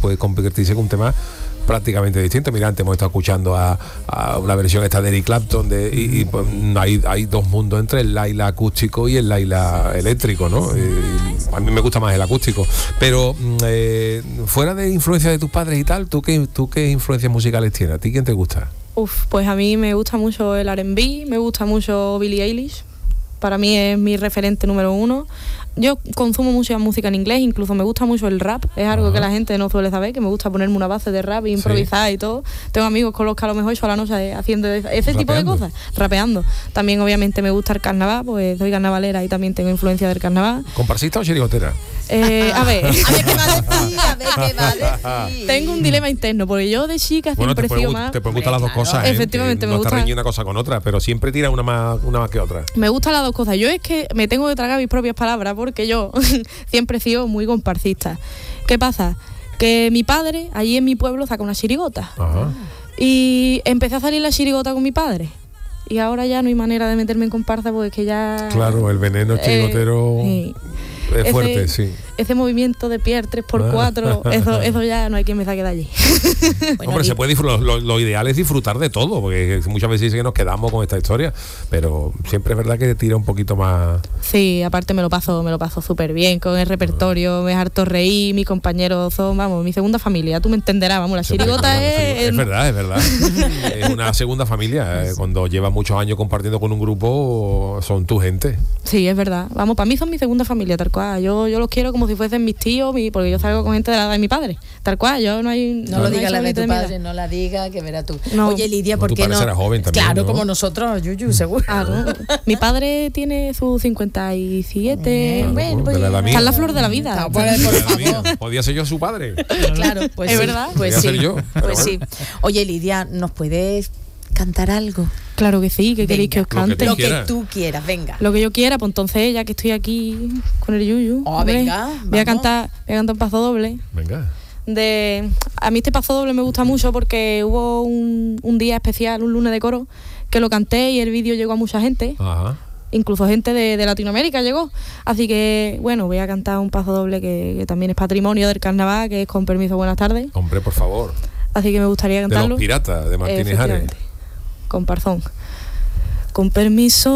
puede convertirse en un tema prácticamente distinto. Mira, antes hemos estado escuchando a una versión esta de Eric Clapton y pues, hay dos mundos entre el Laila acústico y el Laila eléctrico, ¿no? A mí me gusta más el acústico, pero fuera de influencia de tus padres y tal, ¿tú qué influencias musicales tienes? ¿A ti quién te gusta? Pues a mí me gusta mucho el R&B, me gusta mucho Billie Eilish. Para mí es mi referente número uno. Yo consumo mucha música en inglés, incluso me gusta mucho el rap. Es algo que la gente no suele saber, que me gusta ponerme una base de rap e improvisar y todo. Tengo amigos con los que a lo mejor he hecho la noche haciendo ese tipo de cosas, rapeando. También obviamente me gusta el carnaval, pues soy carnavalera y también tengo influencia del carnaval. ¿Comparsista o chirigotera? A ver qué va a decir. Tengo un dilema interno, porque yo de chica siempre he sido más... Te pueden gustar las dos cosas, efectivamente, me gusta. No está reñida una cosa con otra, pero siempre tira una más que otra. Me gustan las dos cosas. Yo es que me tengo que tragar mis propias palabras, porque yo siempre he sido muy comparsista. ¿Qué pasa? Que mi padre, allí en mi pueblo, saca una chirigota. Ajá. Y empecé a salir la chirigota con mi padre. Y ahora ya no hay manera de meterme en comparsa, porque es que ya... Claro, el veneno chirigotero... Es fuerte, sí. Ese movimiento de Pierre 3x4, eso ya no hay quien me saque de allí. Bueno, hombre, se puede disfrutar, lo ideal es disfrutar de todo, porque muchas veces sí que nos quedamos con esta historia, pero siempre es verdad que tira un poquito más. Sí, aparte me lo paso súper bien con el repertorio, me harto reír, mis compañeros son, vamos, mi segunda familia, tú me entenderás, vamos, la chirigota es... Es verdad. Es una segunda familia, cuando llevas muchos años compartiendo con un grupo, son tu gente. Sí, es verdad, vamos, para mí son mi segunda familia, tal cual, yo los quiero como si fuesen mis tíos, porque yo salgo con gente de la edad de mi padre, tal cual, yo no hay... No lo diga la de tu padre, no la diga, que verás tú. No. Oye, Lidia, ¿por qué no? Era joven también, claro, ¿no? como nosotros, Yuyu, seguro. Claro. Mi padre tiene sus 57, bueno, pues, está en la flor de la vida. No, por favor. Podía ser yo su padre. Claro, pues es sí, verdad. Pues podía sí, ser yo, pues sí. Oye, Lidia, ¿nos puedes cantar algo? Claro que sí, ¿qué queréis que os cante? Lo que tú quieras, venga. Lo que yo quiera, pues entonces, ya que estoy aquí con el Yuyu, venga, voy a cantar un paso doble. Venga. A mí este paso doble me gusta mucho porque hubo un día especial, un lunes de coro, que lo canté y el vídeo llegó a mucha gente. Ajá. Incluso gente de Latinoamérica llegó. Así que, bueno, voy a cantar un paso doble que también es patrimonio del carnaval, que es Con permiso, buenas tardes. Hombre, por favor. Así que me gustaría cantarlo. De los piratas, de Martínez Ares. Con Parzón. Con permiso.